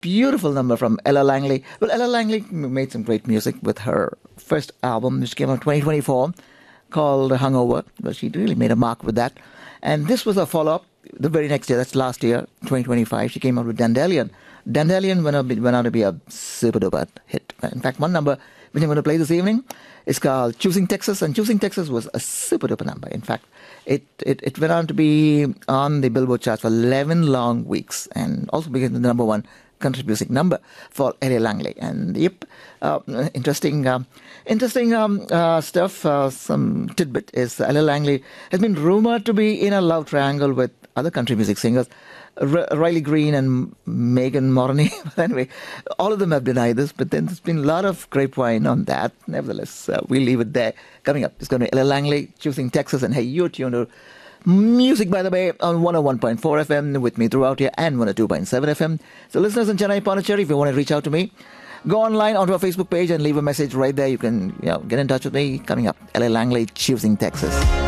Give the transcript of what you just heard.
Beautiful number from Ella Langley. Well, Ella Langley made some great music with her first album, which came out in 2024, called Hungover. Well, she really made a mark with that. And this was a follow-up the very next year, that's last year, 2025. She came out with Dandelion. Dandelion went out to be a super-duper hit. In fact, one number which I'm going to play this evening is called Choosing Texas, and Choosing Texas was a super-duper number. In fact, it went on to be on the Billboard charts for 11 long weeks and also became the number one country music number for Ella Langley. And yep, interesting stuff. Some tidbit is Ella Langley has been rumored to be in a love triangle with other country music singers, Riley Green and Megan Moroney. Anyway, all of them have denied this, but then there's been a lot of grapevine on that. Nevertheless, we'll leave it there. Coming up, it's going to be Ella Langley, Choosing Texas, and hey, you're tuned to Music by the Bay on 101.4 FM with me throughout here and 102.7 FM. So listeners in Chennai, Pondicherry, if you want to reach out to me, go online onto our Facebook page and leave a message right there. You can get in touch with me. Coming up, Ella Langley, Choosing Texas.